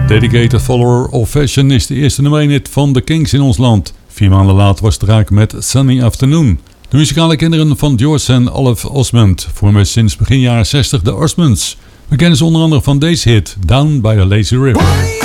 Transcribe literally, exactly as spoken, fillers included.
Dedicated Follower of Fashion is de eerste nummer één hit van The Kinks in ons land. Vier maanden later was het raak met Sunny Afternoon. De muzikale kinderen van George en Olive Osmond vormen sinds begin jaren zestig de Osmonds. We kennen ze onder andere van deze hit, Down by the Lazy River.